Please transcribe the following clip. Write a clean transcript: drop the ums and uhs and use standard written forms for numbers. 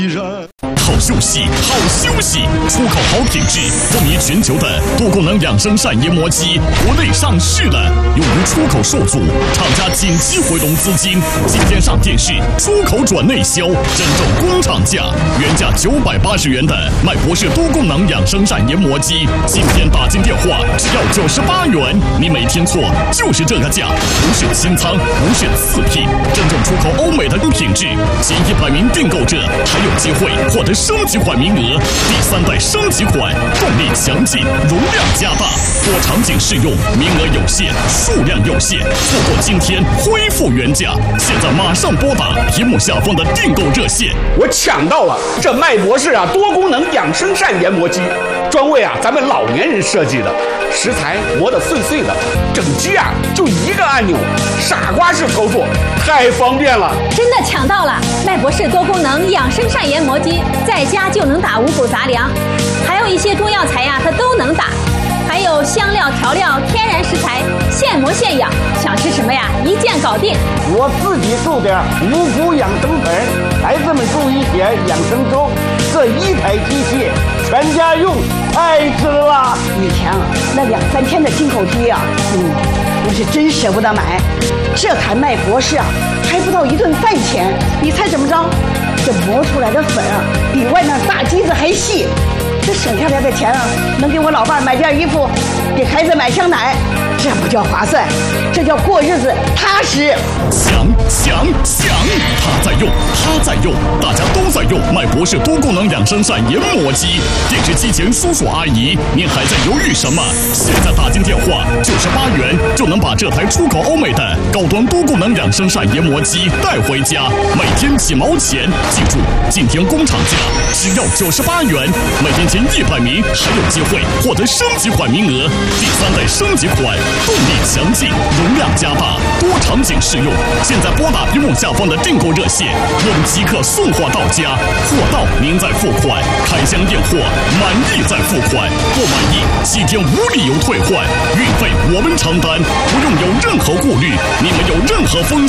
好休息，好休息，出口好品质，风靡全球的多功能养生膳研磨机国内上市了，由于出口受阻，厂家紧急回笼资金，今天上电视，出口转内销，真正工厂价，原价980元的麦博士多功能养生膳研磨机，今天打进电话只要98元，你没听错，就是这个价，不是清仓，不是次品，真正出口欧美的品质，前100名订购者还有机会获得升级款名额，第3代升级款，动力强劲，容量加大，多场景适用，名额有限，数量有限，错过今天恢复原价，现在马上拨打屏幕下方的订购热线。 我抢到了这麦博士多功能养生膳研磨机，专为咱们老年人设计的，食材磨得碎碎的，整机就一个按钮，傻瓜式操作，太方便了。 真的抢到了麦博士多功能养生膳研磨机，在家就能打五谷杂粮，还有一些中药材它都能打，还有香料调料天然食材，现磨现养，想吃什么一键搞定。 我自己做点五谷养生粉，孩子们做一些养生粥，这一台机器全家用，太值了。 以前那2、3天的进口机我是真舍不得买。这台麦博士还不到1顿饭钱，你猜怎么着？这磨出来的粉比外面大机子还细。这省下来的钱能给我老伴买件衣服，给孩子买箱奶，这不叫划算，这叫过日子踏实。 想，他在用，大家都在用麦博士多功能养生膳研磨机。电视机前叔叔阿姨，您还在犹豫什么？现在打进电话98元就能把这台出口欧美的高端多功能养生膳研磨机带回家，每天几毛钱。记住，今天工厂价只要98元，每天前100名还有机会获得升级款名额，第3代升级款，动力强劲，容量加大，多场景适用。现在拨打屏幕下方的订购热线，我们即刻送货到家，货到您再付款，开箱验货，满意再付款，不满意7天无理由退换，运费我们承担，不用有任何顾虑，你们有任何风险